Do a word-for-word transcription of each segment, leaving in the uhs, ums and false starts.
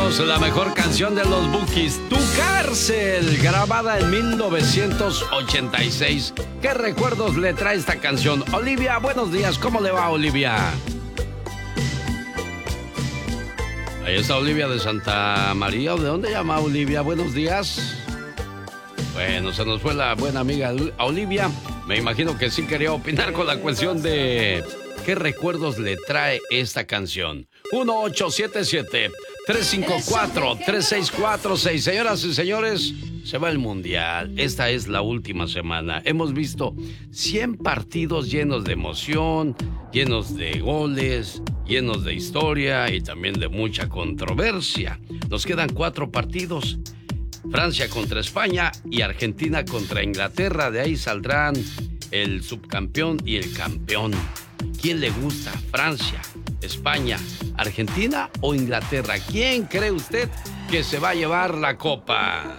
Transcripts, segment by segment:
tenemos la mejor canción de los Bukis, Tu Cárcel, grabada en mil novecientos ochenta y seis. ¿Qué recuerdos le trae esta canción? Olivia, buenos días, ¿cómo le va, Olivia? Ahí está Olivia de Santa María. ¿De dónde llama Olivia? Buenos días. Bueno, se nos fue la buena amiga Olivia. Me imagino que sí quería opinar con la cuestión de qué recuerdos le trae esta canción. uno ocho siete siete, tres cinco cuatro, tres seis cuatro seis. Señoras y señores, se va el Mundial. Esta es la última semana. Hemos visto cien partidos llenos de emoción, llenos de goles, llenos de historia y también de mucha controversia. Nos quedan cuatro partidos. Francia contra España y Argentina contra Inglaterra. De ahí saldrán el subcampeón y el campeón. ¿Quién le gusta? ¿Francia, España, Argentina o Inglaterra? ¿Quién cree usted que se va a llevar la copa?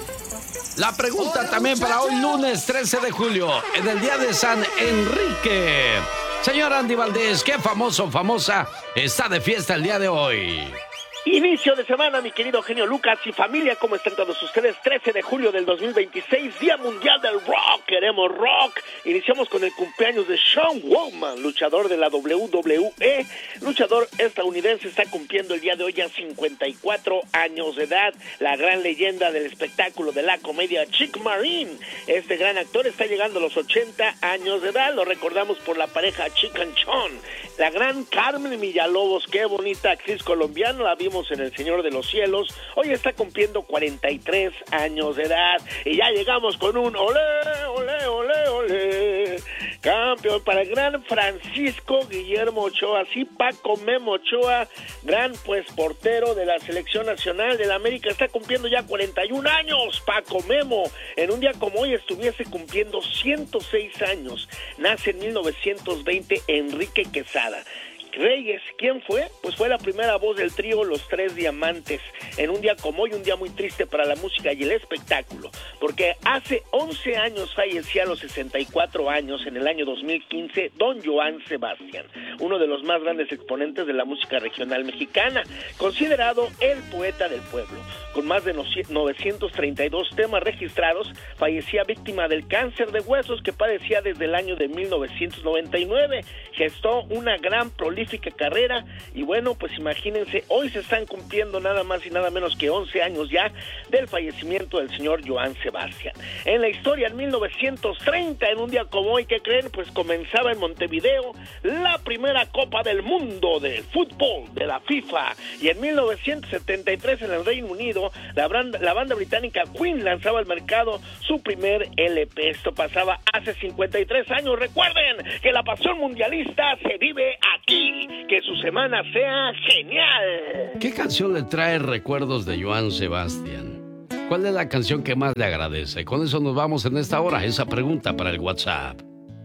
La pregunta también para hoy, lunes trece de julio, en el día de San Enrique. Señor Andy Valdés, ¿qué famoso o famosa está de fiesta el día de hoy? Inicio de semana, mi querido genio Lucas y familia, ¿cómo están todos ustedes? trece de julio del dos mil veintiséis, Día Mundial del Rock, queremos rock. Iniciamos con el cumpleaños de Sean Waltman, luchador de la doble u doble u E, luchador estadounidense, está cumpliendo el día de hoy a cincuenta y cuatro años de edad, la gran leyenda del espectáculo de la comedia Chick Marine. Este gran actor está llegando a los ochenta años de edad, lo recordamos por la pareja Chick and Chon. La gran Carmen Villalobos, qué bonita actriz colombiana, la vimos en El Señor de los Cielos, hoy está cumpliendo cuarenta y tres años de edad, y ya llegamos con un olé, olé, olé, olé, campeón para el gran Francisco Guillermo Ochoa, sí, Paco Memo Ochoa, gran pues portero de la Selección Nacional de la América, está cumpliendo ya cuarenta y un años, Paco Memo, en un día como hoy estuviese cumpliendo ciento seis años, nace en mil novecientos veinte Enrique Quesada. Reyes, ¿quién fue? Pues fue la primera voz del trío Los Tres Diamantes, en un día como hoy, un día muy triste para la música y el espectáculo, porque hace once años fallecía a los sesenta y cuatro años, en el año dos mil quince, don Joan Sebastián, uno de los más grandes exponentes de la música regional mexicana, considerado el poeta del pueblo, con más de novecientos treinta y dos temas registrados, fallecía víctima del cáncer de huesos que padecía desde el año de mil novecientos noventa y nueve, gestó una gran prolífica carrera y bueno, pues imagínense, hoy se están cumpliendo nada más y nada menos que once años ya del fallecimiento del señor Joan Sebastián. En la historia, en mil novecientos treinta, en un día como hoy, ¿qué creen? Pues comenzaba en Montevideo la primera Copa del Mundo de fútbol de la FIFA, y en mil novecientos setenta y tres en el Reino Unido la banda, la banda británica Queen lanzaba al mercado su primer L P. Esto pasaba hace cincuenta y tres años. Recuerden que la pasión mundialista se vive aquí. Que su semana sea genial. ¿Qué canción le trae recuerdos de Joan Sebastián? ¿Cuál es la canción que más le agradece? Con eso nos vamos en esta hora. Esa pregunta para el WhatsApp.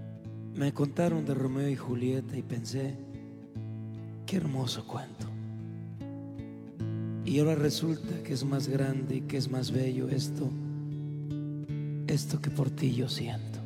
Me contaron de Romeo y Julieta y pensé, qué hermoso cuento. Y ahora resulta que es más grande y que es más bello esto, esto que por ti yo siento.